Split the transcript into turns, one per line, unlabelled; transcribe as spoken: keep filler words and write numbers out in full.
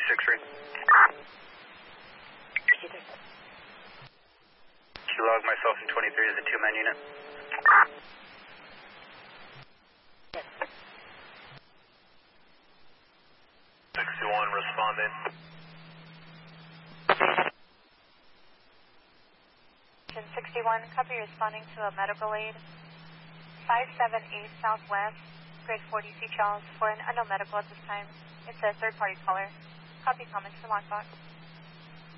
six three. Q-log myself in twenty-three is a two-man unit.
sixty-one responding.
sixty-one, copy responding to a medical aid. five seven eight Southwest, grade forty C Charles for an unknown medical at this time. It's a third party caller. Copy comments for lockbox.